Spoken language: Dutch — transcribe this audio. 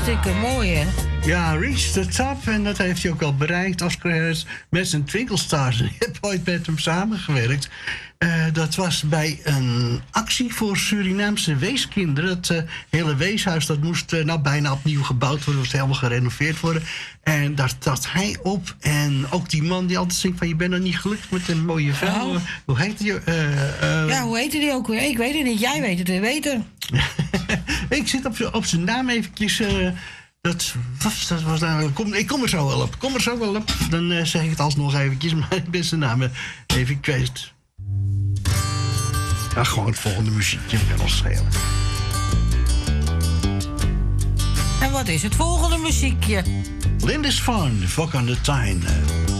hartstikke mooi, hè? Ja, Reach the Top. En dat heeft hij ook al bereikt. Oscar Harris met zijn Twinkle Stars. Ik heb ooit met hem samengewerkt. Dat was bij een actie voor Surinaamse weeskinderen. Het hele weeshuis dat moest bijna opnieuw gebouwd worden. Moest helemaal gerenoveerd worden. En daar trad hij op. En ook die man die altijd zingt van... je bent nog niet gelukkig met een mooie vrouw. Oh. Hoe heet die? Ja, hoe heette die ook weer? Ik weet het niet. Jij weet het beter. Ik zit op zijn naam eventjes... Dat was nou... Ik kom er zo wel op. Dan zeg ik het alsnog eventjes. Maar ik ben zijn naam even kwijt. Ja, gewoon het volgende muziekje kan ons schelen. En wat is het volgende muziekje? Lindisfarne, Fok on the Tyne.